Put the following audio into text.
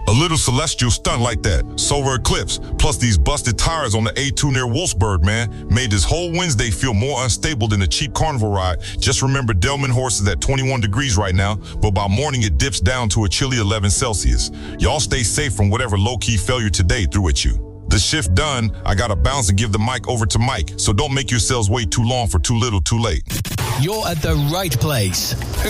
A little celestial stunt like that, solar eclipse, plus these busted tires on the A2 near Wolfsburg, man, made this whole Wednesday feel more unstable than a cheap carnival ride. Just remember Delman Horse is at 21 degrees right now, but by morning it dips down to a chilly 11 Celsius. Y'all stay safe from whatever low-key failure today threw at you. The shift done, I gotta bounce and give the mic over to Mike, so don't make yourselves wait too long for too little too late. You're at the right place.